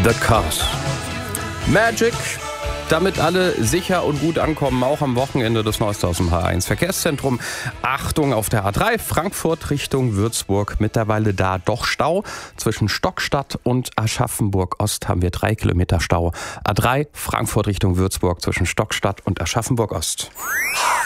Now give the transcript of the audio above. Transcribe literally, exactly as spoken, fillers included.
The Cars. Magic, damit alle sicher und gut ankommen, auch am Wochenende. Das Neueste aus dem H eins Verkehrszentrum. Achtung auf der A drei, Frankfurt Richtung Würzburg. Mittlerweile da doch Stau. Zwischen Stockstadt und Aschaffenburg-Ost haben wir drei Kilometer Stau. A drei, Frankfurt Richtung Würzburg zwischen Stockstadt und Aschaffenburg-Ost.